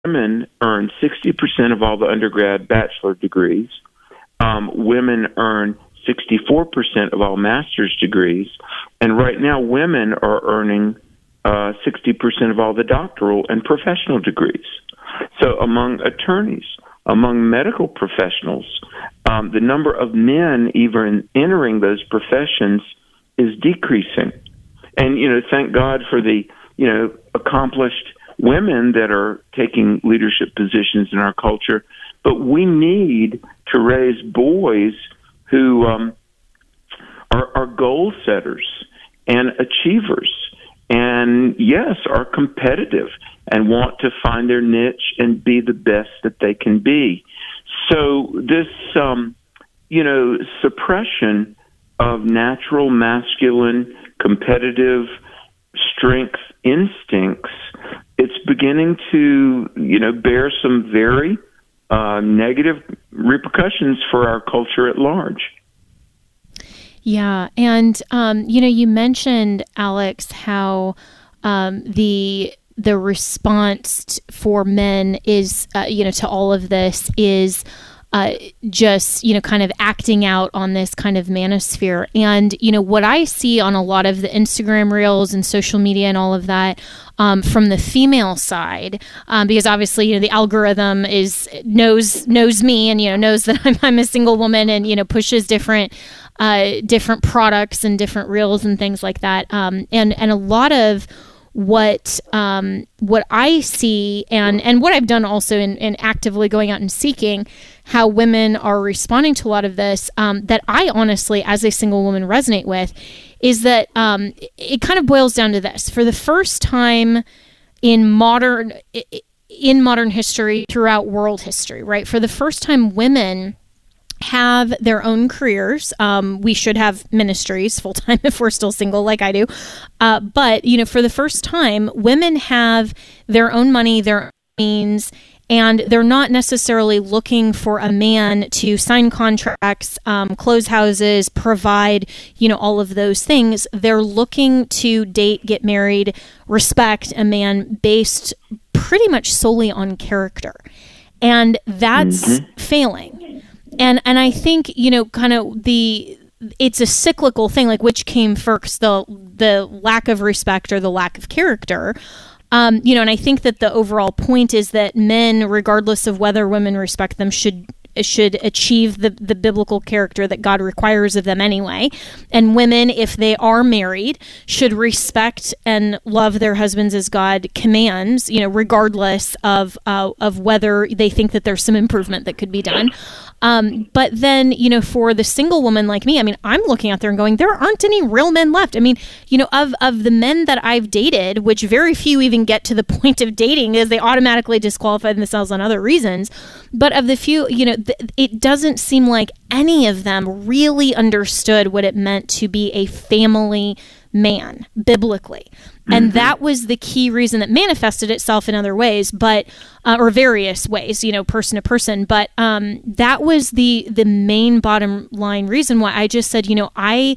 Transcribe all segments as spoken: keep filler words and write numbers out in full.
women earn sixty percent of all the undergrad bachelor degrees. Um, women earn sixty-four percent of all master's degrees. And right now, women are earning uh, sixty percent of all the doctoral and professional degrees. So among attorneys, among medical professionals, um, the number of men even entering those professions is decreasing. And, you know, thank God for the, you know, accomplished women that are taking leadership positions in our culture. But we need to raise boys who um, are, are goal setters and achievers and, yes, are competitive and want to find their niche and be the best that they can be. So this, um, you know, suppression of natural masculine competitive strength instincts, it's beginning to, you know, bear some very uh, negative repercussions for our culture at large. Yeah. And, um, you know, you mentioned, Alex, how um, the the response t- for men is, uh, you know, to all of this is uh, just, you know, kind of acting out on this kind of manosphere. And, you know, what I see on a lot of the Instagram reels and social media and all of that um, from the female side, um, because obviously, you know, the algorithm is knows knows me and, you know, knows that I'm, I'm a single woman and, you know, pushes different uh, different products and different reels and things like that. Um, and, and a lot of what um, what I see and, and what I've done also in, in actively going out and seeking how women are responding to a lot of this um, that I honestly, as a single woman, resonate with is that um, it kind of boils down to this. For the first time in modern in modern history, throughout world history, right? For the first time, women have their own careers. Um, we should have ministries full time if we're still single, like I do. Uh, but, you know, for the first time, women have their own money, their own means, and they're not necessarily looking for a man to sign contracts, um, close houses, provide, you know, all of those things. They're looking to date, get married, respect a man based pretty much solely on character. And that's mm-hmm. failing. And and I think, you know, kind of the, it's a cyclical thing, like which came first, the the lack of respect or the lack of character. Um, you know, and I think that the overall point is that men, regardless of whether women respect them, should should achieve the, the biblical character that God requires of them anyway. And women, if they are married, should respect and love their husbands as God commands, you know, regardless of uh, of whether they think that there's some improvement that could be done. Um, but then, you know, for the single woman like me, I mean, I'm looking out there and going, there aren't any real men left. I mean, you know, of, of the men that I've dated, which very few even get to the point of dating as they automatically disqualify themselves on other reasons. But of the few, you know, th- it doesn't seem like any of them really understood what it meant to be a family man biblically. And mm-hmm. that was the key reason that manifested itself in other ways, but uh, or various ways, you know, person to person. But um, that was the the main bottom line reason why I just said, you know, I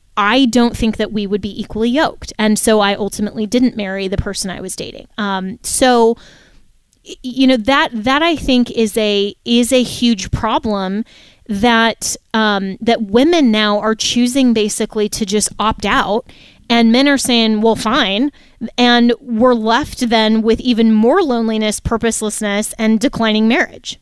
I don't think that we would be equally yoked, and so I ultimately didn't marry the person I was dating. Um, so, you know, that that I think is a is a huge problem. That um, that women now are choosing basically to just opt out, and men are saying, well, fine, and we're left then with even more loneliness, purposelessness, and declining marriage.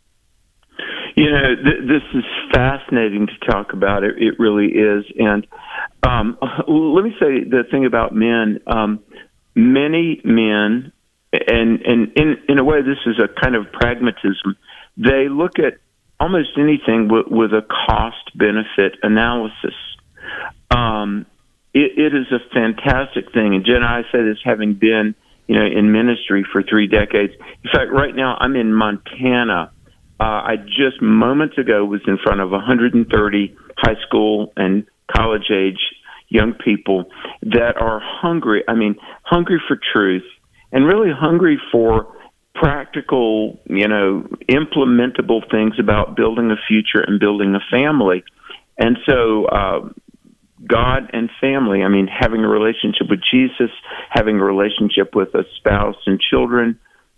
You know, th- this is fascinating to talk about. It, it really is. And um, let me say the thing about men. Um, many men, and, and in, in a way this is a kind of pragmatism, they look at almost anything with, with a cost-benefit analysis. Um, it, it is a fantastic thing. And Jen, I say this having been, you know, in ministry for three decades. In fact, right now I'm in Montana. Uh, I just moments ago was in front of one hundred thirty high school and college-age young people that are hungry. I mean, hungry for truth and really hungry for practical, you know, implementable things about building a future and building a family. And so uh, God and family, I mean, having a relationship with Jesus, having a relationship with a spouse and children,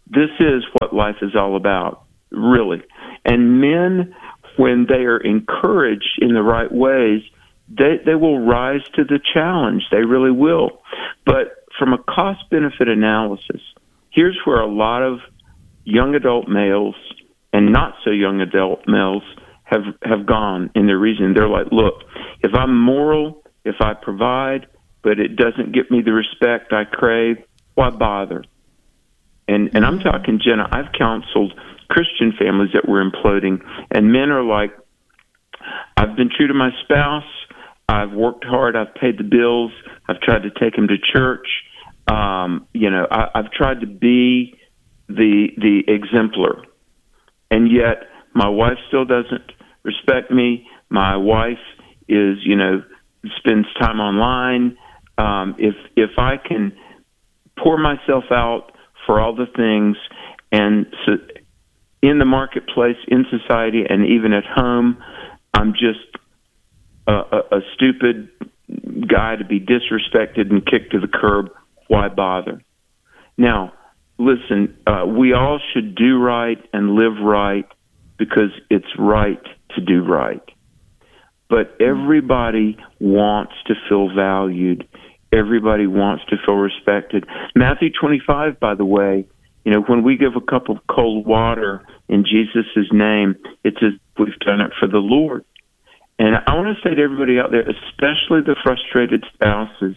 this is what life is all about, really. And men, when they are encouraged in the right ways, they, they will rise to the challenge. They really will. But from a cost-benefit analysis, here's where a lot of young adult males and not so young adult males have, have gone in their reasoning. They're like, look, if I'm moral, if I provide, but it doesn't get me the respect I crave, why bother? And and I'm talking, Jenna, I've counseled Christian families that were imploding, and men are like, I've been true to my spouse, I've worked hard, I've paid the bills, I've tried to take him to church, um, you know, I, I've tried to be the the exemplar, and yet my wife still doesn't respect me. My wife is, you know, spends time online. Um, if if I can pour myself out for all the things, and so in the marketplace, in society, and even at home, I'm just a, a, a stupid guy to be disrespected and kicked to the curb. Why bother? Now, listen, uh, we all should do right and live right because it's right to do right. But everybody wants to feel valued. Everybody wants to feel respected. Matthew twenty-five, by the way, you know, when we give a cup of cold water in Jesus' name, it's as if we've done it for the Lord. And I want to say to everybody out there, especially the frustrated spouses,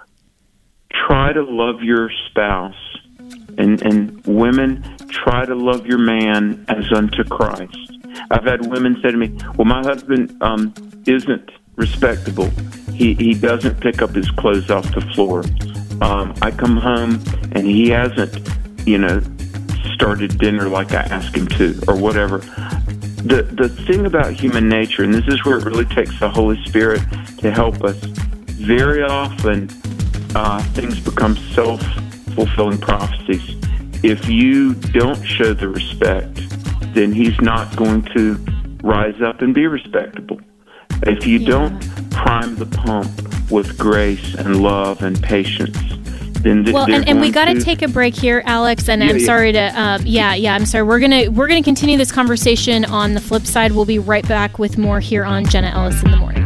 try to love your spouse. And, and women, try to love your man as unto Christ. I've had women say to me, well, my husband um, isn't respectable. He he doesn't pick up his clothes off the floor. Um, I come home and he hasn't, you know, started dinner like I asked him to or whatever. The the thing about human nature, and this is where it really takes the Holy Spirit to help us, very often uh, things become self-fulfilling prophecies. If you don't show the respect, then he's not going to rise up and be respectable. If you yeah. don't prime the pump with grace and love and patience, then th- well, and, and we got to take a break here, Alex. And yeah, I'm yeah. sorry to, uh, yeah, yeah, I'm sorry. We're gonna we're gonna continue this conversation on the flip side. We'll be right back with more here on Jenna Ellis in the Morning.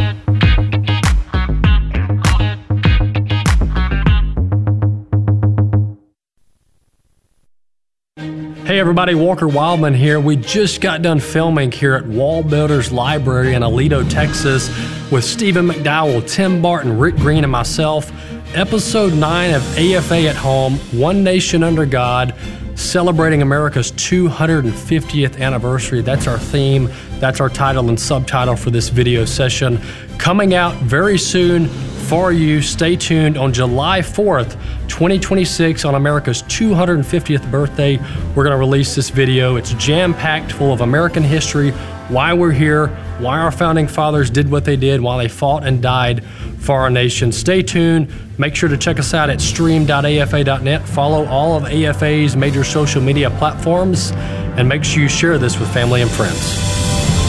Hey everybody, Walker Wildman here. We just got done filming here at Wall Builders Library in Aledo, Texas with Stephen McDowell, Tim Barton, Rick Green, and myself. Episode nine of A F A at Home, One Nation Under God, celebrating America's two hundred fiftieth anniversary. That's our theme. That's our title and subtitle for this video session. Coming out very soon for you. Stay tuned. On July fourth, twenty twenty-six, on America's two hundred fiftieth birthday, we're going to release this video. It's jam-packed full of American history, why we're here, why our founding fathers did what they did, why they fought and died for our nation. Stay tuned. Make sure to check us out at stream dot A F A dot net. Follow all of A F A's major social media platforms, and make sure you share this with family and friends.